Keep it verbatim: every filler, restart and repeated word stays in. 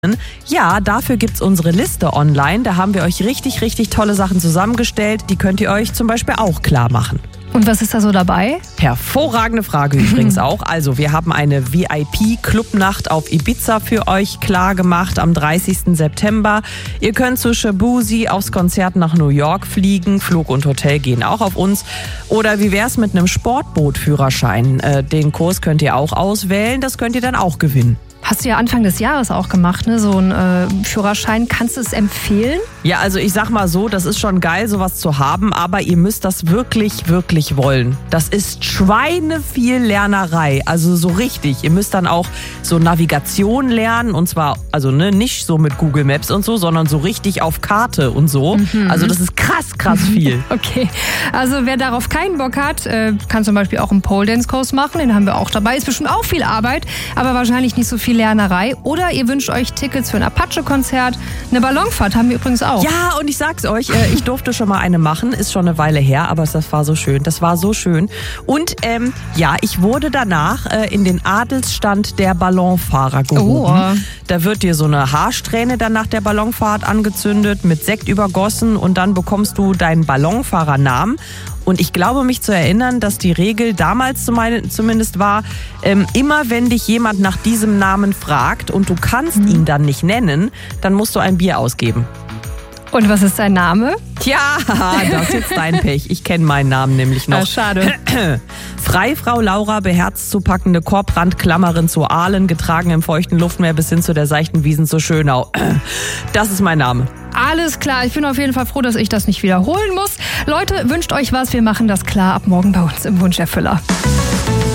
Ja, dafür gibt's unsere Liste online. Da haben wir euch richtig, richtig tolle Sachen zusammengestellt. Die könnt ihr euch zum Beispiel auch klar machen. Und was ist da so dabei? Hervorragende Frage übrigens auch. Also wir haben eine V I P-Clubnacht auf Ibiza für euch klar gemacht am dreißigsten September. Ihr könnt zu Shabuzi aufs Konzert nach New York fliegen. Flug und Hotel gehen auch auf uns. Oder wie wär's mit einem Sportbootführerschein? Äh, den Kurs könnt ihr auch auswählen. Das könnt ihr dann auch gewinnen. Hast du ja Anfang des Jahres auch gemacht, ne? So ein äh, Führerschein. Kannst du es empfehlen? Ja, also ich sag mal so, das ist schon geil, sowas zu haben, aber ihr müsst das wirklich, wirklich wollen. Das ist schweineviel Lernerei, also so richtig. Ihr müsst dann auch so Navigation lernen und zwar, also ne, nicht so mit Google Maps und so, sondern so richtig auf Karte und so. Mhm. Also das ist krass, krass viel. Okay, also wer darauf keinen Bock hat, äh, kann zum Beispiel auch einen Pole Dance Kurs machen, den haben wir auch dabei. Ist bestimmt auch viel Arbeit, aber wahrscheinlich nicht so viel Lernerei. Oder ihr wünscht euch Tickets für ein Apache-Konzert. Eine Ballonfahrt haben wir übrigens auch. Ja, und ich sag's euch, äh, ich durfte schon mal eine machen, ist schon eine Weile her, aber das war so schön, das war so schön. Und ähm, ja, ich wurde danach äh, in den Adelsstand der Ballonfahrer gehoben. Oh. Da wird dir so eine Haarsträhne dann nach der Ballonfahrt angezündet, mit Sekt übergossen und dann bekommst du deinen Ballonfahrernamen. Und ich glaube, mich zu erinnern, dass die Regel damals zumindest war, ähm, immer wenn dich jemand nach diesem Namen fragt und du kannst mhm. ihn dann nicht nennen, dann musst du ein Bier ausgeben. Und was ist dein Name? Tja, das ist jetzt dein Pech. Ich kenne meinen Namen nämlich noch. Ja, schade. Freifrau Laura, beherzt zu packende Korbrandklammerin zu Aalen, getragen im feuchten Luftmeer bis hin zu der seichten Wiesen zu Schönau. Das ist mein Name. Alles klar, ich bin auf jeden Fall froh, dass ich das nicht wiederholen muss. Leute, wünscht euch was, wir machen das klar ab morgen bei uns im Wunscherfüller.